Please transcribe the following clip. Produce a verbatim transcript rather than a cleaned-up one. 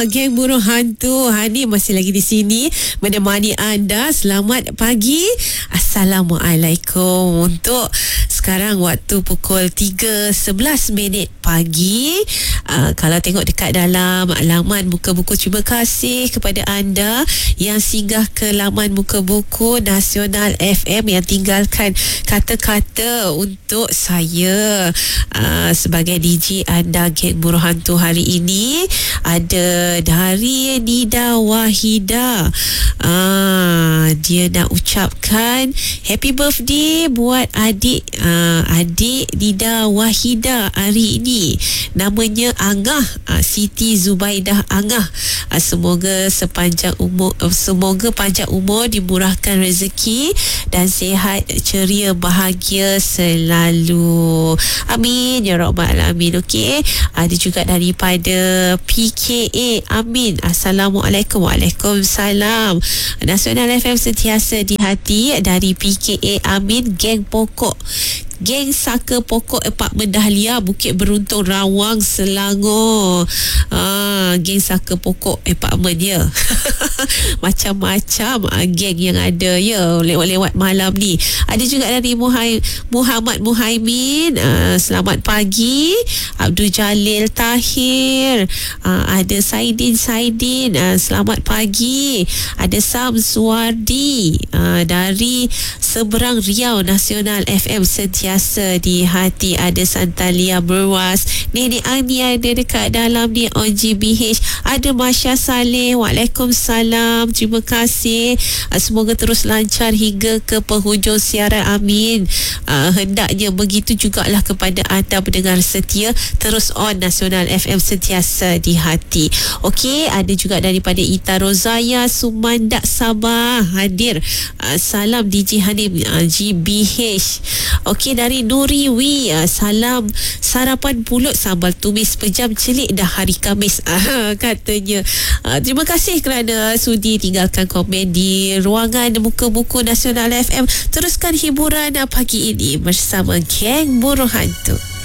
Geng Burung Hantu. Hani masih lagi di sini menemani anda. Selamat pagi. Assalamualaikum. Untuk sekarang waktu pukul tiga sebelas minit pagi. Uh, kalau tengok dekat dalam laman Muka Buku, terima kasih kepada anda yang singgah ke laman Muka Buku Nasional F M, yang tinggalkan kata-kata untuk saya uh, sebagai D J anda Geng Burung Hantu hari ini. Ada dari Nida Wahida. Ah, dia nak ucapkan happy birthday buat adik uh, adik Nida Wahida hari ini. Namanya Angah, uh, Siti Zubaidah Angah. Uh, semoga sepanjang umur uh, semoga panjang umur, dimurahkan rezeki dan sihat, ceria, bahagia selalu. Amin ya rabbal alamin. Okey, ada juga daripada P K A. Amin. Assalamualaikum. Waalaikumsalam. Nasional F M sentiasa di hati. Dari P K A. Amin. Geng Pokok, Geng Saka Pokok Apartmen Dahlia, Bukit Beruntung, Rawang, Selangor. Ah, Geng Saka Pokok Apartmen ya. Macam-macam ah, geng yang ada ya lewat-lewat malam ni. Ada juga dari Muhai, Muhammad Muhaimin. Ah, selamat pagi. Abdul Jalil Tahir. Ah, ada Saidin Saidin. Ah, selamat pagi. Ada Sam Suwardi ah, dari Seberang Riau. Nasional F M sentiasa di hati. Ada Santalia Berwas. Nenek Ani ada dekat dalam ni, on G B H. Ada Masya Saleh. Waalaikumsalam. Terima kasih. Uh, semoga terus lancar hingga ke penghujung siaran. Amin. Uh, hendaknya begitu jugalah kepada anda pendengar setia. Terus on Nasional F M sentiasa di hati. Okey, ada juga daripada Ita Rozaya Sumandak Sabah hadir. Uh, salam D J Hanim uh, G B H. Okey, dari Nuri Wi, uh, salam sarapan pulut sambal tumis pejam celik dah hari Khamis. Uh, katanya. Uh, terima kasih kerana sudi tinggalkan komen di ruangan Muka Buku Nasional F M. Teruskan hiburan pagi ini bersama Geng Burung Hantu.